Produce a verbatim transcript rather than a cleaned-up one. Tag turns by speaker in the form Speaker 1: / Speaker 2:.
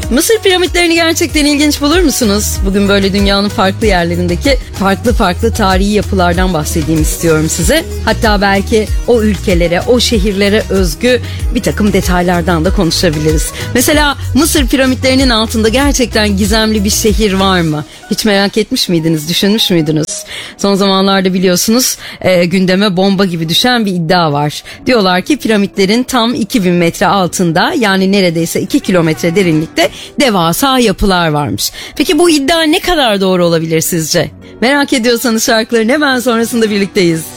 Speaker 1: Mısır piramitlerini gerçekten ilginç bulur musunuz? Bugün böyle dünyanın farklı yerlerindeki farklı farklı tarihi yapılardan bahsedeyim istiyorum size. Hatta belki o ülkelere, o şehirlere özgü bir takım detaylardan da konuşabiliriz. Mesela Mısır piramitlerinin altında gerçekten gizemli bir şehir var mı? Hiç merak etmiş miydiniz, düşünmüş müydünüz? Son zamanlarda biliyorsunuz e, gündeme bomba gibi düşen bir iddia var. Diyorlar ki piramitlerin tam iki bin metre altında, yani neredeyse iki kilometre derinlikte devasa yapılar varmış. Peki bu iddia ne kadar doğru olabilir sizce? Merak ediyorsanız şarkıların hemen sonrasında birlikteyiz.